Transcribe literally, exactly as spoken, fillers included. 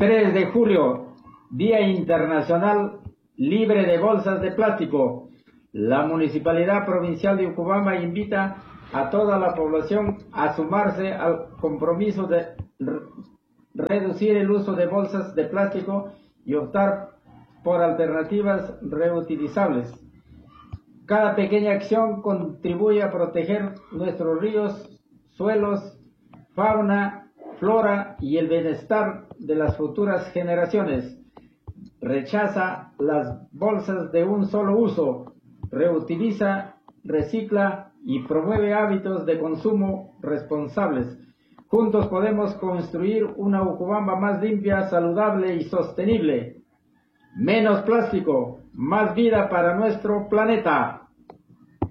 tres de julio, Día Internacional Libre de Bolsas de Plástico. La Municipalidad Provincial de Ucubamba invita a toda la población a sumarse al compromiso de re reducir el uso de bolsas de plástico y optar por alternativas reutilizables. Cada pequeña acción contribuye a proteger nuestros ríos, suelos, fauna, flora y el bienestar de las futuras generaciones. Rechaza las bolsas de un solo uso, reutiliza, recicla y promueve hábitos de consumo responsables. Juntos podemos construir una Ucubamba más limpia, saludable y sostenible. Menos plástico, más vida para nuestro planeta.